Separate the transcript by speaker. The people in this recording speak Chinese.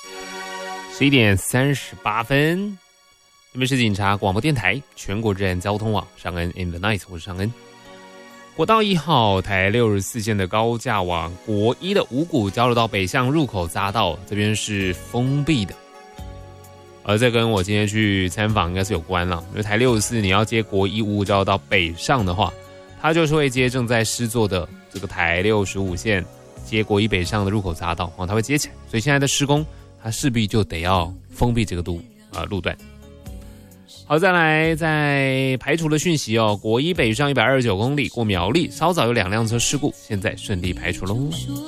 Speaker 1: 11:38，这边是警察广播电台全国治安交通网尚恩 in the night， 我是尚恩。国道1号台64线的高架往国一的五股交流道北向入口匝道这边是封闭的，而这跟我今天去参访应该是有关了，因为台64你要接国一五股交流道北上的话，它就是会接正在施作的这个台65线接国一北上的入口匝道，它会接起来，所以现在的施工它势必就得要封闭这个路段。好，再来在排除的讯息哦，国一北上129公里过苗栗，稍早有2辆车事故，现在顺利排除喽。